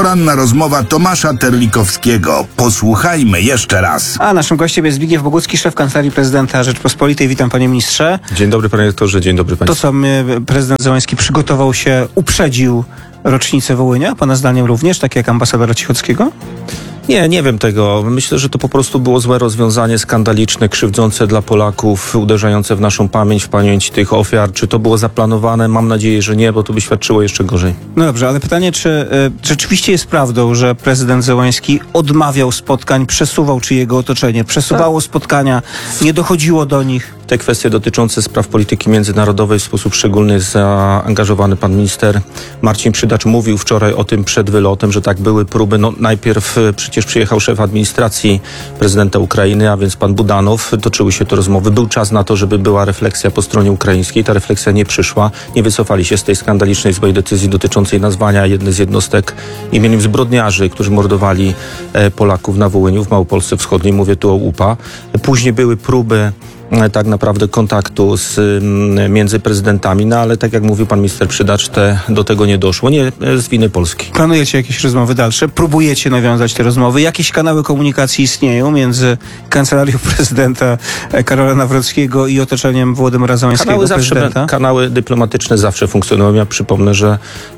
Poranna rozmowa Tomasza Terlikowskiego. Posłuchajmy jeszcze raz. A naszym gościem jest Zbigniew Bogucki, szef Kancelarii Prezydenta Rzeczypospolitej. Witam, panie ministrze. Dzień dobry, panie rektorze, dzień dobry państwu. To co, prezydent Zełenski przygotował się, uprzedził rocznicę Wołynia, pana zdaniem również, tak jak ambasadora Cichockiego? Nie wiem tego. Myślę, że to po prostu było złe rozwiązanie, skandaliczne, krzywdzące dla Polaków, uderzające w naszą pamięć, w pamięć tych ofiar. Czy to było zaplanowane? Mam nadzieję, że nie, bo to by świadczyło jeszcze gorzej. No dobrze, ale pytanie, czy rzeczywiście jest prawdą, że prezydent Zełenski odmawiał spotkań, przesuwał, czy jego otoczenie przesuwało spotkania, nie dochodziło do nich? Te kwestie dotyczące spraw polityki międzynarodowej w sposób szczególny zaangażowany pan minister Marcin Przydacz mówił wczoraj o tym przed wylotem, że tak były próby. No, najpierw przecież przyjechał szef administracji prezydenta Ukrainy, a więc pan Budanow. Toczyły się te rozmowy. Był czas na to, żeby była refleksja po stronie ukraińskiej. Ta refleksja nie przyszła. Nie wycofali się z tej skandalicznej złej decyzji dotyczącej nazwania jednej z jednostek imieniem zbrodniarzy, którzy mordowali Polaków na Wołyniu, w Małopolsce Wschodniej. Mówię tu o UPA. Później były próby tak naprawdę kontaktu między prezydentami, no ale tak jak mówił pan minister Przydacz, do tego nie doszło. Nie z winy Polski. Planujecie jakieś rozmowy dalsze? Próbujecie nawiązać te rozmowy? Jakieś kanały komunikacji istnieją między Kancelarią Prezydenta Karola Nawrockiego i otoczeniem Włodymyra Zełenskiego, prezydenta? Kanały dyplomatyczne zawsze funkcjonują. Ja przypomnę, że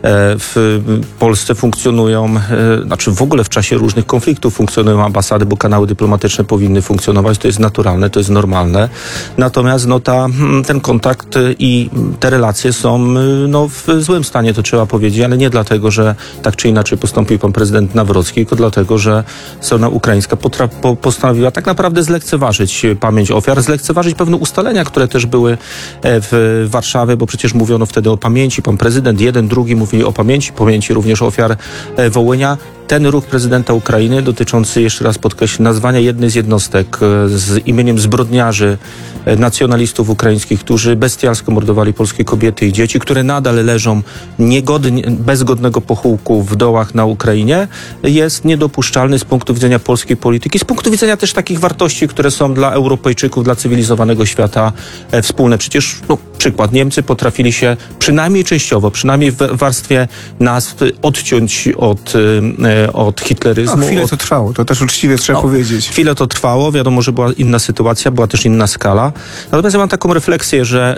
w Polsce funkcjonują, znaczy w ogóle w czasie różnych konfliktów funkcjonują ambasady, bo kanały dyplomatyczne powinny funkcjonować. To jest naturalne, to jest normalne. Natomiast ten kontakt i te relacje są w złym stanie, to trzeba powiedzieć, ale nie dlatego, że tak czy inaczej postąpił pan prezydent Nawrocki, tylko dlatego, że strona ukraińska postanowiła tak naprawdę zlekceważyć pamięć ofiar, zlekceważyć pewne ustalenia, które też były w Warszawie, bo przecież mówiono wtedy o pamięci. Pan prezydent, jeden, drugi mówili o pamięci również ofiar Wołynia. Ten ruch prezydenta Ukrainy dotyczący, jeszcze raz podkreślę, nazwania jednej z jednostek z imieniem zbrodniarzy, nacjonalistów ukraińskich, którzy bestialsko mordowali polskie kobiety i dzieci, które nadal leżą bez godnego pochówku w dołach na Ukrainie, jest niedopuszczalny z punktu widzenia polskiej polityki, z punktu widzenia też takich wartości, które są dla Europejczyków, dla cywilizowanego świata wspólne. Przecież, przykład, Niemcy potrafili się przynajmniej częściowo, przynajmniej w warstwie nazw odciąć od hitleryzmu. Chwilę to trwało, to też uczciwie trzeba powiedzieć. Chwilę to trwało, wiadomo, że była inna sytuacja, była też inna skala. Natomiast ja mam taką refleksję, że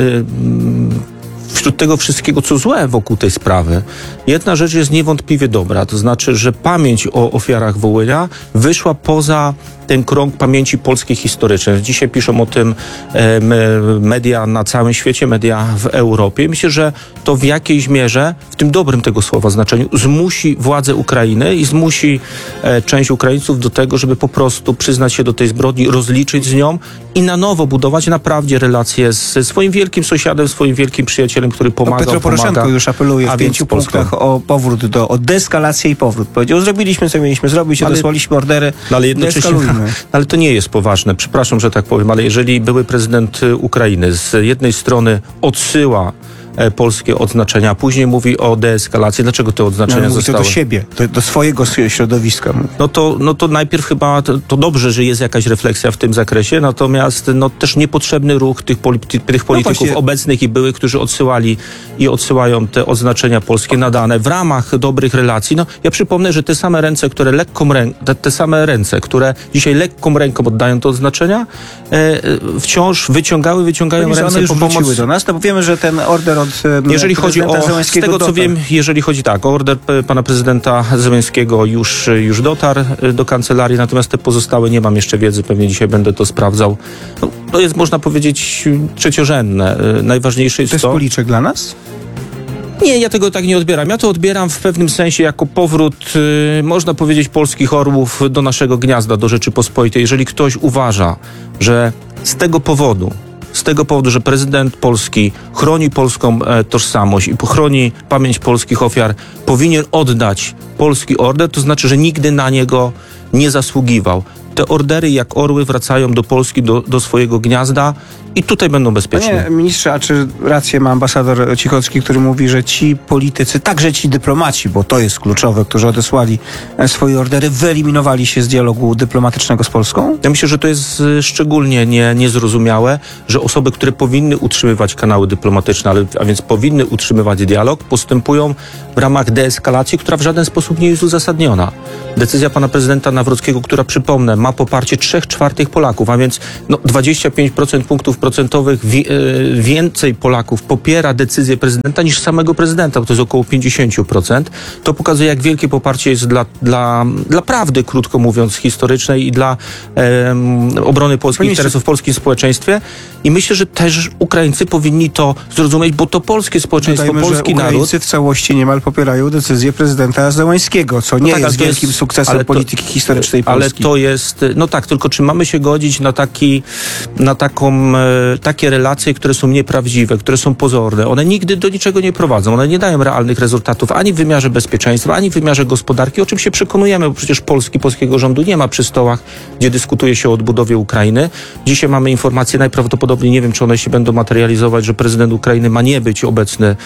wśród tego wszystkiego, co złe wokół tej sprawy, jedna rzecz jest niewątpliwie dobra. To znaczy, że pamięć o ofiarach Wołynia wyszła poza ten krąg pamięci polskiej historycznej. Dzisiaj piszą o tym media na całym świecie, media w Europie. Myślę, że to w jakiejś mierze, w tym dobrym tego słowa znaczeniu, zmusi władze Ukrainy i zmusi część Ukraińców do tego, żeby po prostu przyznać się do tej zbrodni, rozliczyć z nią i na nowo budować naprawdę relacje ze swoim wielkim sąsiadem, swoim wielkim przyjacielem, który pomaga. Petro Poroszenko już apeluje w 5 punktach o powrót o deeskalację i powrót. Powiedział, zrobiliśmy co mieliśmy zrobić, odesłaliśmy ordery, ale jednocześnie ale to nie jest poważne. Przepraszam, że tak powiem, ale jeżeli były prezydent Ukrainy z jednej strony odsyła polskie odznaczenia, a później mówi o deeskalacji. Dlaczego te odznaczenia zostały? To do siebie, do swojego środowiska. No to najpierw chyba to dobrze, że jest jakaś refleksja w tym zakresie, natomiast też niepotrzebny ruch tych polityków obecnych i byłych, którzy odsyłali i odsyłają te odznaczenia polskie nadane w ramach dobrych relacji. Ja przypomnę, że te same ręce, które dzisiaj lekką ręką oddają te odznaczenia, wciąż wyciągają ręce już po pomoc. Do nas, to wiemy, że ten order jeżeli chodzi z tego co wiem, o order pana prezydenta Zełenskiego już dotarł do kancelarii, natomiast te pozostałe nie mam jeszcze wiedzy, pewnie dzisiaj będę to sprawdzał. To jest, można powiedzieć, trzeciorzędne. Najważniejsze jest to. To jest policzek dla nas? Nie, ja tego tak nie odbieram. Ja to odbieram w pewnym sensie jako powrót, można powiedzieć, polskich orłów do naszego gniazda, do Rzeczypospolitej. Jeżeli ktoś uważa, że z tego powodu, że prezydent Polski chroni polską tożsamość i chroni pamięć polskich ofiar, powinien oddać polski order, to znaczy, że nigdy na niego nie zasługiwał. Te ordery jak orły wracają do Polski, do swojego gniazda i tutaj będą bezpieczni. Panie ministrze, a czy rację ma ambasador Cichocki, który mówi, że ci politycy, także ci dyplomaci, bo to jest kluczowe, którzy odesłali swoje ordery, wyeliminowali się z dialogu dyplomatycznego z Polską? Ja myślę, że to jest szczególnie niezrozumiałe, że osoby, które powinny utrzymywać kanały dyplomatyczne, a więc powinny utrzymywać dialog, postępują w ramach deeskalacji, która w żaden sposób nie jest uzasadniona. Decyzja pana prezydenta Nawrockiego, która, przypomnę, ma poparcie 3/4 Polaków, a więc 25% punktów procentowych więcej Polaków popiera decyzję prezydenta niż samego prezydenta, bo to jest około 50%. To pokazuje, jak wielkie poparcie jest dla prawdy, krótko mówiąc, historycznej i dla obrony polskich interesów w polskim społeczeństwie. I myślę, że też Ukraińcy powinni to zrozumieć, bo to polskie społeczeństwo, Dodajmy, polski że naród... Ukraińcy w całości niemal popierają decyzję prezydenta Zełańskiego, co nie jest wielkim sukcesem polityki historycznej Polski. Ale to jest... No tak, tylko czy mamy się godzić na takie relacje, które są nieprawdziwe, które są pozorne? One nigdy do niczego nie prowadzą. One nie dają realnych rezultatów ani w wymiarze bezpieczeństwa, ani w wymiarze gospodarki, o czym się przekonujemy, bo przecież polskiego rządu nie ma przy stołach, gdzie dyskutuje się o odbudowie Ukrainy. Dzisiaj mamy informacje, najprawdopodobniej, nie wiem, czy one się będą materializować, że prezydent Ukrainy ma nie być obecny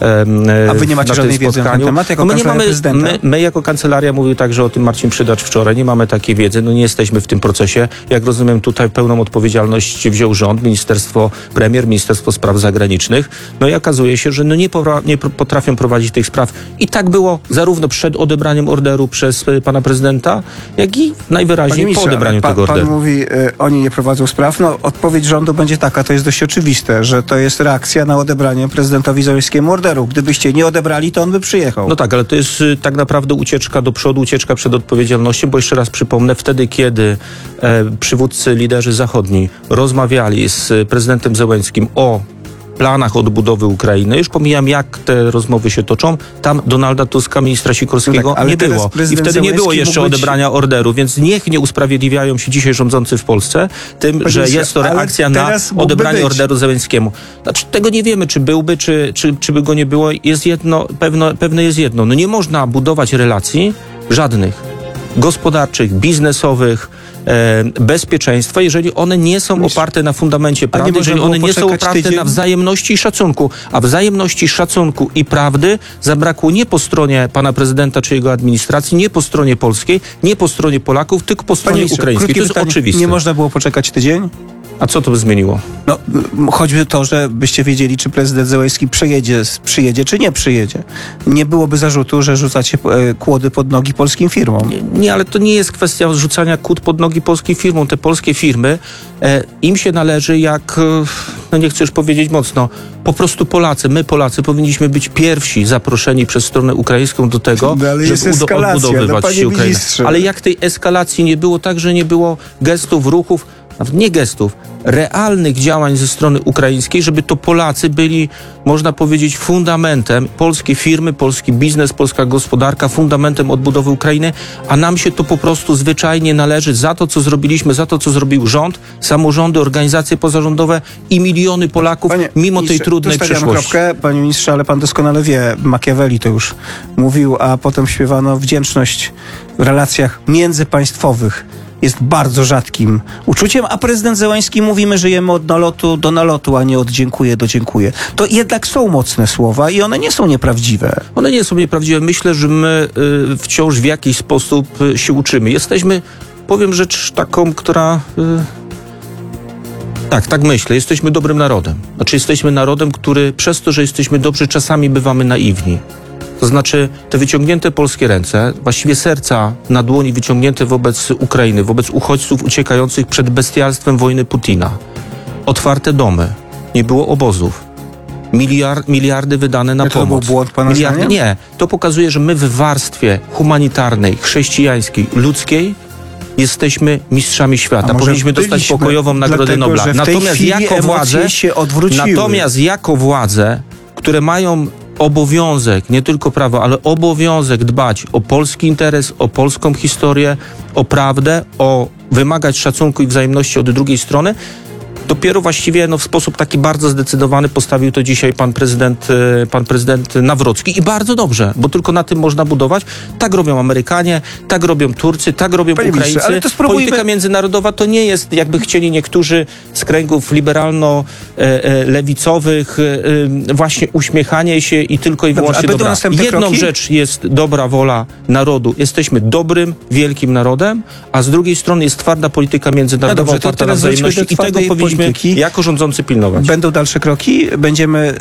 A wy nie macie żadnej wiedzy na ten temat jako kancelaria prezydenta? My jako kancelaria, mówił także o tym Marcin Przydacz wczoraj, nie mamy takiej wiedzy, nie jesteśmy w tym procesie. Jak rozumiem, tutaj pełną odpowiedzialność wziął rząd, Ministerstwo Spraw Zagranicznych. I okazuje się, że nie potrafią prowadzić tych spraw. I tak było zarówno przed odebraniem orderu przez pana prezydenta, jak i najwyraźniej po odebraniu tego orderu. Pan mówi, oni nie prowadzą spraw. Odpowiedź rządu będzie taka, to jest dość oczywiste, że to jest reakcja na odebranie prezydentowi Zełańskiemu orderu. Gdybyście nie odebrali, to on by przyjechał. No tak, ale to jest tak naprawdę ucieczka do przodu, ucieczka przed odpowiedzialnością, bo jeszcze raz przypomnę, wtedy, kiedy przywódcy, liderzy zachodni rozmawiali z prezydentem Zełańskim o planach odbudowy Ukrainy, już pomijam, jak te rozmowy się toczą, tam Donalda Tuska, ministra Sikorskiego nie było. I wtedy nie było jeszcze odebrania orderu, więc niech nie usprawiedliwiają się dzisiaj rządzący w Polsce tym, że jest to reakcja na odebranie orderu Zełańskiemu. Znaczy, tego nie wiemy, czy byłby, czy by go nie było. Jest jedno, pewne jest jedno. Nie można budować relacji żadnych gospodarczych, biznesowych, bezpieczeństwa, jeżeli one nie są oparte na fundamencie prawdy, jeżeli one nie są oparte na wzajemności i szacunku. A wzajemności, szacunku i prawdy zabrakło nie po stronie pana prezydenta czy jego administracji, nie po stronie polskiej, nie po stronie Polaków, tylko po stronie ukraińskiej. To jest oczywiste. Nie można było poczekać tydzień? A co to by zmieniło? Choćby to, żebyście wiedzieli, czy prezydent Zełański przyjedzie, czy nie przyjedzie. Nie byłoby zarzutu, że rzucacie kłody pod nogi polskim firmom. Nie, ale to nie jest kwestia rzucania kłód pod nogi polskim firmom. Te polskie firmy, im się należy jak, nie chcę już powiedzieć mocno, po prostu Polacy, my Polacy powinniśmy być pierwsi zaproszeni przez stronę ukraińską do tego, żeby odbudowywać się Ukrainę. Ale jak tej eskalacji nie było, także nie było gestów, ruchów, nawet nie gestów, realnych działań ze strony ukraińskiej, żeby to Polacy byli, można powiedzieć, fundamentem, polskie firmy, polski biznes, polska gospodarka, fundamentem odbudowy Ukrainy, a nam się to po prostu zwyczajnie należy za to, co zrobiliśmy, za to, co zrobił rząd, samorządy, organizacje pozarządowe i miliony Polaków, mimo tej trudnej przeszłości. Panie ministrze, ale pan doskonale wie, Machiavelli to już mówił, a potem śpiewano, wdzięczność w relacjach międzypaństwowych jest bardzo rzadkim uczuciem, a prezydent Zełański mówi, my żyjemy od nalotu do nalotu, a nie od dziękuję do dziękuję. To jednak są mocne słowa i one nie są nieprawdziwe. One nie są nieprawdziwe. Myślę, że my wciąż w jakiś sposób się uczymy. Jesteśmy, powiem rzecz taką, która... Tak myślę. Jesteśmy dobrym narodem. Znaczy jesteśmy narodem, który przez to, że jesteśmy dobrzy, czasami bywamy naiwni. To znaczy te wyciągnięte polskie ręce, właściwie serca na dłoni wyciągnięte wobec Ukrainy, wobec uchodźców uciekających przed bestialstwem wojny Putina. Otwarte domy, nie było obozów, miliardy wydane na pomoc. To był błąd pana zdaniem? Nie, to pokazuje, że my w warstwie humanitarnej, chrześcijańskiej, ludzkiej jesteśmy mistrzami świata. Powinniśmy dostać pokojową Nagrodę Nobla. Natomiast jako władze, które mają obowiązek, nie tylko prawo, ale obowiązek dbać o polski interes, o polską historię, o prawdę, o wymagać szacunku i wzajemności od drugiej strony, Dopiero właściwie w sposób taki bardzo zdecydowany postawił to dzisiaj pan prezydent Nawrocki i bardzo dobrze, bo tylko na tym można budować. Tak robią Amerykanie, tak robią Turcy, tak robią Panie Ukraińcy. ministrze, ale to spróbujmy... Polityka międzynarodowa to nie jest, jakby chcieli niektórzy z kręgów liberalno-lewicowych, właśnie uśmiechanie się i tylko i wyłącznie będą dobra. następne Jedną kroki? rzecz jest dobra wola narodu. Jesteśmy dobrym, wielkim narodem, a z drugiej strony jest twarda polityka międzynarodowa No dobrze, to oparta na teraz wróćmy wzajemności do i tego twardej powinniśmy polityki. jako rządzący pilnować. Będą dalsze kroki? Będziemy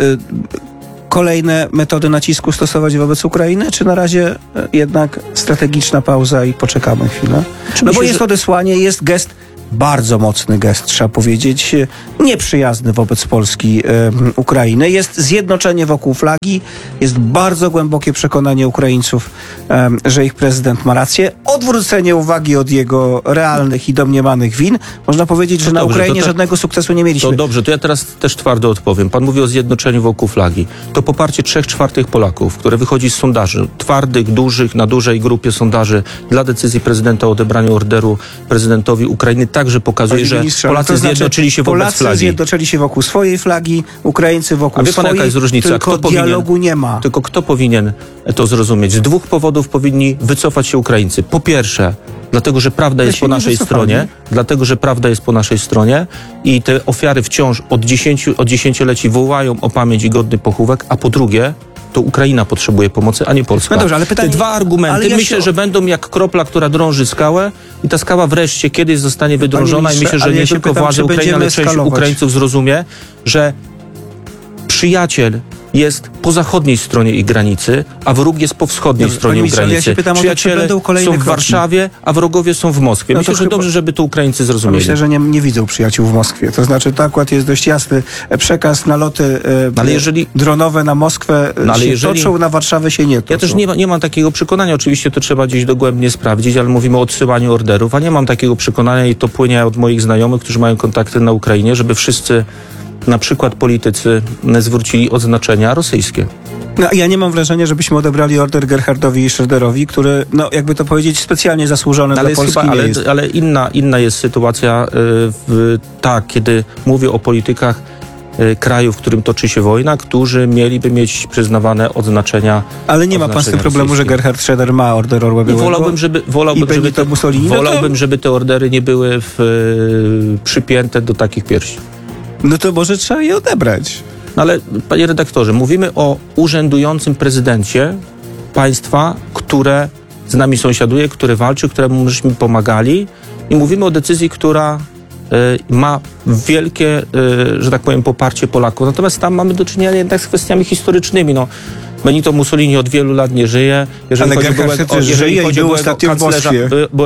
kolejne metody nacisku stosować wobec Ukrainy, czy na razie jednak strategiczna pauza i poczekamy chwilę? No bo myślę, jest że- odesłanie, jest gest, bardzo mocny gest, trzeba powiedzieć, nieprzyjazny wobec Polski Ukrainy. Jest zjednoczenie wokół flagi, jest bardzo głębokie przekonanie Ukraińców, że ich prezydent ma rację. Odwrócenie uwagi od jego realnych i domniemanych win. Można powiedzieć, że na dobrze, Ukrainie to żadnego sukcesu nie mieliśmy. To dobrze, to ja teraz też twardo odpowiem. Pan mówi o zjednoczeniu wokół flagi. To poparcie 3/4 Polaków, które wychodzi z sondaży, twardych, dużych, na dużej grupie sondaży dla decyzji prezydenta o odebraniu orderu prezydentowi Ukrainy, także pokazuje, Panie że ministrze, Polacy to znaczy, zjednoczyli się wobec Polacy flagi. zjednoczyli się wokół swojej flagi, Ukraińcy wokół A wie pan, swojej, jaka jest różnica? tylko dialogu nie ma. Tylko kto powinien to zrozumieć? Z dwóch powodów powinni wycofać się Ukraińcy. Po pierwsze, dlatego, że prawda jest się po nie naszej wycofali. stronie, dlatego, że prawda jest po naszej stronie i te ofiary wciąż od dziesięcioleci wołają o pamięć i godny pochówek, a po drugie, to Ukraina potrzebuje pomocy, a nie Polska. No dobrze, ale pytanie- Te dwa ale argumenty ja myślę, się- że będą jak kropla, która drąży skałę i ta skała wreszcie kiedyś zostanie wydrążona i ministrze, myślę, że ale nie ja się tylko pytam, władze czy Ukrainy, będziemy ale część eskalować. Ukraińców zrozumie, że przyjaciel jest po zachodniej stronie ich granicy, a wróg jest po wschodniej Dobrze, stronie panie ich ministrze, ale granicy. ja się pytam o to, czy Przyjaciele będą kolejne są w kroki? Warszawie, a wrogowie są w Moskwie. No to Myślę, że chyba- dobrze, żeby to Ukraińcy zrozumieli. Myślę, że nie widzą przyjaciół w Moskwie. To znaczy, to akurat jest dość jasny przekaz. Naloty ale jeżeli- dronowe na Moskwę No, ale się jeżeli- toczą, na Warszawę się nie toczą. Ja też nie mam takiego przekonania, oczywiście to trzeba gdzieś dogłębnie sprawdzić, ale mówimy o odsyłaniu orderów, a nie mam takiego przekonania i to płynie od moich znajomych, którzy mają kontakty na Ukrainie, żeby wszyscy, na przykład politycy, zwrócili odznaczenia rosyjskie. No, ja nie mam wrażenia, żebyśmy odebrali order Gerhardowi Schröderowi, który, no jakby to powiedzieć, specjalnie zasłużony Ale, dla jest Polski chyba, nie jest. ale inna jest sytuacja, kiedy mówię o politykach kraju, w którym toczy się wojna, którzy mieliby mieć przyznawane odznaczenia. Ale nie ma pan z tym odznaczenia problemu, że rosyjskie. Gerhard Schröder ma order Orła Białego? Wolałbym, Mussolini? żeby te ordery nie były przypięte do takich piersi. No to może trzeba je odebrać. No ale, panie redaktorze, mówimy o urzędującym prezydencie państwa, które z nami sąsiaduje, które walczy, któremu myśmy pomagali i mówimy o decyzji, która ma wielkie, że tak powiem, poparcie Polaków. Natomiast tam mamy do czynienia jednak z kwestiami historycznymi. No, Benito Mussolini od wielu lat nie żyje. Ale Gerhard też żyje i był ostatnio w Moskwie.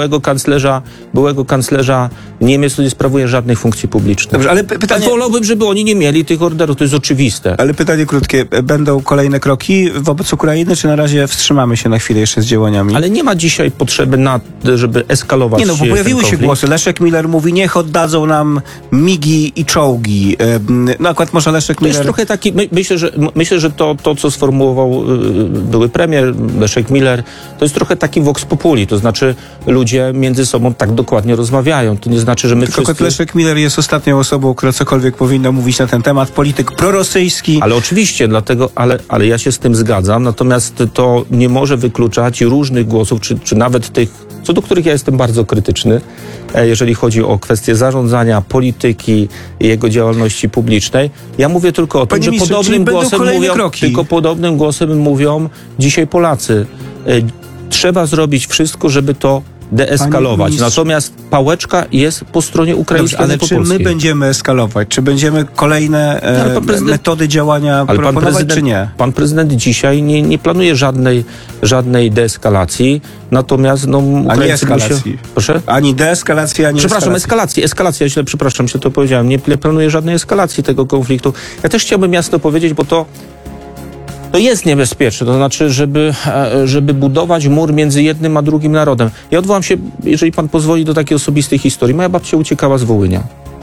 byłego kanclerza Niemiec, który nie sprawuje żadnych funkcji publicznych. Dobrze, ale pytanie... Wolałbym, żeby oni nie mieli tych orderów, to jest oczywiste. Ale pytanie krótkie. Będą kolejne kroki wobec Ukrainy, czy na razie wstrzymamy się na chwilę jeszcze z działaniami? Ale nie ma dzisiaj potrzeby żeby eskalować. Nie no, bo ten pojawiły się konflikt. głosy. Leszek Miller mówi, niech oddadzą nam migi i czołgi. No akurat może Leszek To jest Miller... trochę taki, myślę, że to, co sformułował były premier Leszek Miller, to jest trochę taki vox populi, to znaczy ludzie między sobą tak dokładnie rozmawiają. To nie znaczy, że my Tylko wszyscy... Leszek Miller jest ostatnią osobą, która cokolwiek powinna mówić na ten temat. Polityk prorosyjski. Ale oczywiście, dlatego, ale ja się z tym zgadzam, natomiast to nie może wykluczać różnych głosów, czy nawet tych, co do których ja jestem bardzo krytyczny, jeżeli chodzi o kwestie zarządzania, polityki i jego działalności publicznej. Ja mówię tylko o tym, Panie że ministrze, czyli podobnym głosem mówią dzisiaj Polacy. Trzeba zrobić wszystko, żeby to deeskalować. Natomiast pałeczka jest po stronie ukraińskiej, ale nie po czy polskiej. my będziemy eskalować? Czy będziemy kolejne metody działania proponować, czy nie? Pan prezydent dzisiaj nie planuje żadnej deeskalacji, natomiast Ukraińcy eskalacji. Proszę? Ani deeskalacji, ani Przepraszam, eskalacja, źle to powiedziałem. Nie planuje żadnej eskalacji tego konfliktu. Ja też chciałbym jasno powiedzieć, bo to jest niebezpieczne, to znaczy, żeby budować mur między jednym a drugim narodem. Ja odwołam się, jeżeli pan pozwoli, do takiej osobistej historii. Moja babcia uciekała z Wołynia.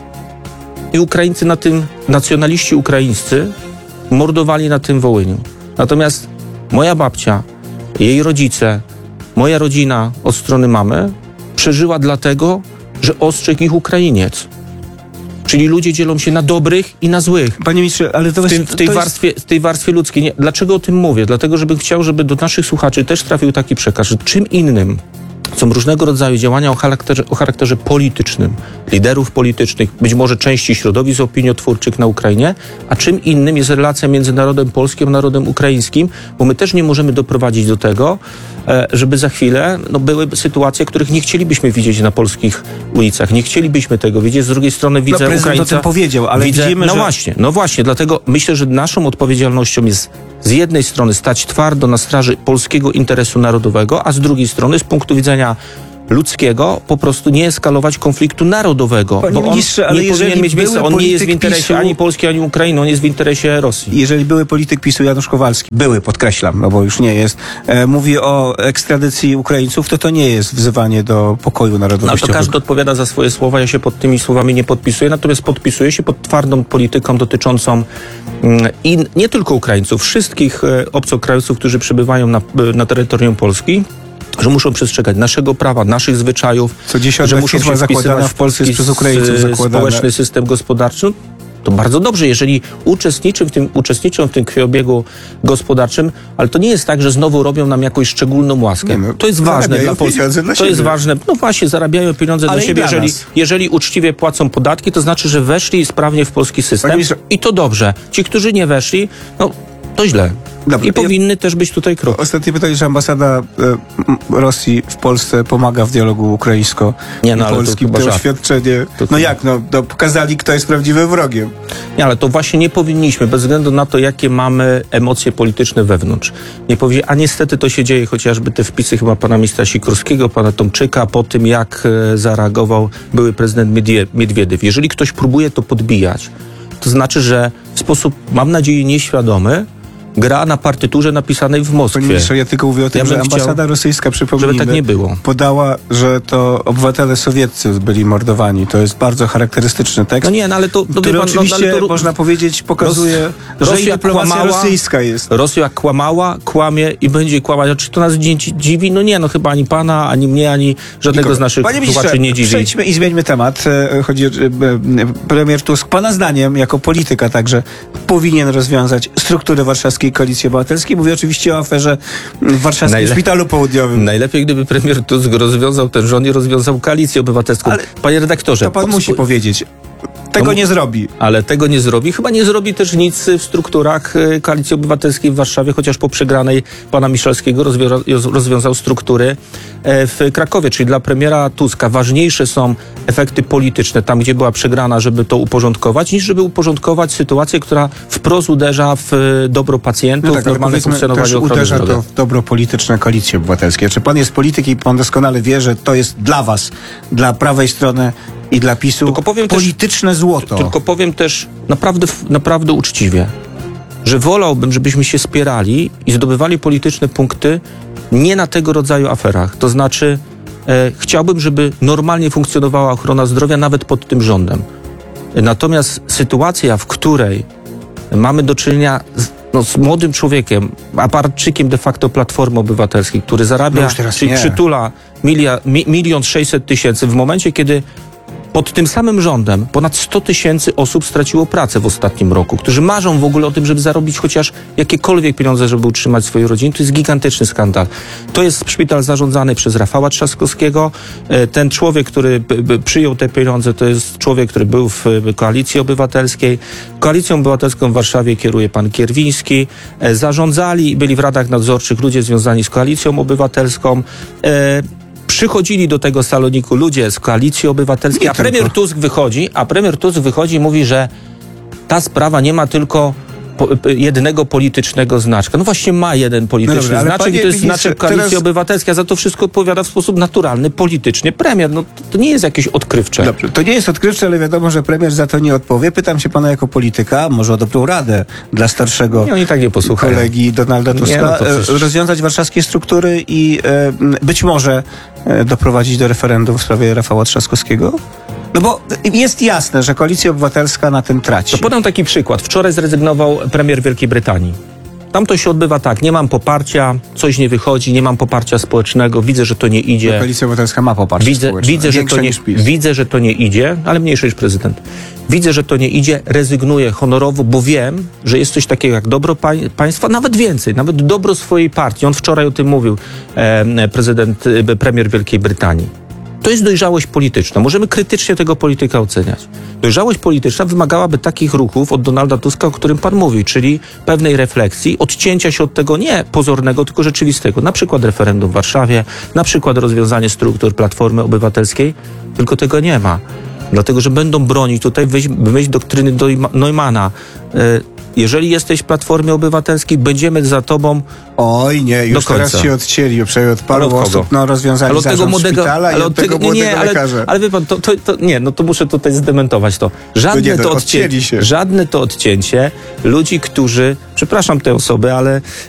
I Ukraińcy nacjonaliści ukraińscy mordowali na tym Wołyniu. Natomiast moja babcia, jej rodzice, moja rodzina od strony mamy przeżyła dlatego, że ostrzegł ich Ukrainiec. Czyli ludzie dzielą się na dobrych i na złych. Panie ministrze, ale to W tej warstwie ludzkiej. Nie, dlaczego o tym mówię? Dlatego, żebym chciał, żeby do naszych słuchaczy też trafił taki przekaz, że czym innym są różnego rodzaju działania o charakterze politycznym, liderów politycznych, być może części środowisk opiniotwórczych na Ukrainie, a czym innym jest relacja między narodem polskim a narodem ukraińskim, bo my też nie możemy doprowadzić do tego, żeby za chwilę były sytuacje, których nie chcielibyśmy widzieć na polskich ulicach. Nie chcielibyśmy tego widzieć. Z drugiej strony widzę prezydent Ukraińca... o tym powiedział, ale widzimy, że... No właśnie, dlatego myślę, że naszą odpowiedzialnością jest z jednej strony stać twardo na straży polskiego interesu narodowego, a z drugiej strony z punktu widzenia ludzkiego po prostu nie eskalować konfliktu narodowego. Panie bo on ministrze, ale nie powinien jeżeli mieć miejsca. On nie jest w interesie PiS-u, ani Polski, ani Ukrainy. On jest w interesie Rosji. Jeżeli były polityk PiS-u Janusz Kowalski, podkreślam, no bo już nie jest, mówi o ekstradycji Ukraińców, to nie jest wzywanie do pokoju narodowościowego. No to każdy odpowiada za swoje słowa. Ja się pod tymi słowami nie podpisuję, natomiast podpisuję się pod twardą polityką dotyczącą i nie tylko Ukraińców, wszystkich obcokrajowców, którzy przybywają na terytorium Polski, że muszą przestrzegać naszego prawa, naszych zwyczajów, Co dziesiąta że muszą firma się zakładana w Polsce jest przez Ukraińców zakładana. Społeczny system gospodarczy. To bardzo dobrze, jeżeli uczestniczą w tym krwiobiegu gospodarczym, ale to nie jest tak, że znowu robią nam jakąś szczególną łaskę. To jest ważne dla Polski. To jest ważne. No właśnie, zarabiają pieniądze dla siebie. Jeżeli uczciwie płacą podatki, to znaczy, że weszli sprawnie w polski system i to dobrze. Ci, którzy nie weszli, to źle. Dobrze, I powinny też być tutaj kroki. Ostatnie pytanie, że ambasada Rosji w Polsce pomaga w dialogu ukraińsko-polskim. To oświadczenie. Pokazali, kto jest prawdziwym wrogiem. Nie, ale to właśnie nie powinniśmy, bez względu na to, jakie mamy emocje polityczne wewnątrz. A niestety to się dzieje, chociażby te wpisy chyba pana ministra Sikorskiego, pana Tomczyka, po tym, jak zareagował były prezydent Miedwiediew. Jeżeli ktoś próbuje to podbijać, to znaczy, że w sposób, mam nadzieję, nieświadomy, gra na partyturze napisanej w Moskwie. Panie ministrze, ja tylko mówię o tym, że ambasada rosyjska, przypomnijmy, żeby tak nie było, podała, że to obywatele sowieccy byli mordowani. To jest bardzo charakterystyczny tekst, ale to który oczywiście, można powiedzieć, pokazuje, że i dyplomacja rosyjska jest. Rosja kłamała, kłamie i będzie kłamać. Czy to nas dziwi? Chyba ani pana, ani mnie, ani żadnego z naszych słuchaczy nie dziwi. Przejdźmy i zmieńmy temat. Chodzi o premier Tusk. Pana zdaniem, jako polityka także, powinien rozwiązać struktury warszawskiej Koalicji Obywatelskiej. Mówię oczywiście o aferze w warszawskim Szpitalu Południowym. Najlepiej, gdyby premier Tusk rozwiązał ten rząd i rozwiązał Koalicję Obywatelską. Panie redaktorze... To pan musi powiedzieć. Tego nie zrobi. Ale tego nie zrobi. Chyba nie zrobi też nic w strukturach Koalicji Obywatelskiej w Warszawie, chociaż po przegranej pana Miszalskiego rozwiązał struktury w Krakowie. Czyli dla premiera Tuska ważniejsze są efekty polityczne, tam gdzie była przegrana, żeby to uporządkować, niż żeby uporządkować sytuację, która wprost uderza w dobro pacjentów, w normalne funkcjonowanie ochrony zdrowia. Uderza to w dobro polityczne Koalicji Obywatelskiej. Czy pan jest politykiem i pan doskonale wie, że to jest dla was, dla prawej strony i dla PiS-u polityczne złoto. Tylko powiem też naprawdę uczciwie, że wolałbym, żebyśmy się spierali i zdobywali polityczne punkty nie na tego rodzaju aferach. To znaczy chciałbym, żeby normalnie funkcjonowała ochrona zdrowia nawet pod tym rządem. Natomiast sytuacja, w której mamy do czynienia z młodym człowiekiem, aparatczykiem de facto Platformy Obywatelskiej, który zarabia, czyli przytula 1 600 000 w momencie, kiedy pod tym samym rządem ponad 100 000 osób straciło pracę w ostatnim roku, którzy marzą w ogóle o tym, żeby zarobić chociaż jakiekolwiek pieniądze, żeby utrzymać swoje rodziny. To jest gigantyczny skandal. To jest szpital zarządzany przez Rafała Trzaskowskiego. Ten człowiek, który przyjął te pieniądze, to jest człowiek, który był w Koalicji Obywatelskiej. Koalicją Obywatelską w Warszawie kieruje pan Kierwiński. Zarządzali i byli w radach nadzorczych ludzie związani z Koalicją Obywatelską. Przychodzili do tego saloniku ludzie z Koalicji Obywatelskiej, a premier Tusk wychodzi i mówi, że ta sprawa nie ma tylko jednego politycznego znaczka. No właśnie ma jeden polityczny znaczek i to jest znaczek Koalicji Obywatelskiej, a za to wszystko odpowiada w sposób naturalny politycznie premier. To nie jest jakieś odkrywcze. Dobrze, to nie jest odkrywcze, ale wiadomo, że premier za to nie odpowie. Pytam się pana jako polityka, może o dobrą radę dla starszego kolegi Donalda Tuska, rozwiązać warszawskie struktury i być może doprowadzić do referendum w sprawie Rafała Trzaskowskiego? No bo jest jasne, że Koalicja Obywatelska na tym traci. To podam taki przykład. Wczoraj zrezygnował premier Wielkiej Brytanii. Tam to się odbywa tak, nie mam poparcia, coś nie wychodzi, nie mam poparcia społecznego, widzę, że to nie idzie. Koalicja Obywatelska ma poparcie społeczne. Widzę, że to nie idzie, ale mniejszy niż prezydent. Widzę, że to nie idzie, rezygnuję honorowo, bo wiem, że jest coś takiego jak dobro państwa, nawet więcej, nawet dobro swojej partii. On wczoraj o tym mówił, premier Wielkiej Brytanii. To jest dojrzałość polityczna. Możemy krytycznie tego polityka oceniać. Dojrzałość polityczna wymagałaby takich ruchów od Donalda Tuska, o którym pan mówi, czyli pewnej refleksji, odcięcia się od tego nie pozornego, tylko rzeczywistego. Na przykład referendum w Warszawie, na przykład rozwiązanie struktur Platformy Obywatelskiej, tylko tego nie ma. Dlatego, że będą bronić tutaj myśl doktryny Neumana. Jeżeli jesteś w Platformie Obywatelskiej, będziemy za tobą. Oj nie, już teraz się odcięli, przynajmniej od paru osób, rozwiązali zarząd szpitala i od tego młodego lekarza. Ale wie pan, to muszę tutaj zdementować to. Żadne to odcięcie ludzi, którzy, przepraszam te osoby, ale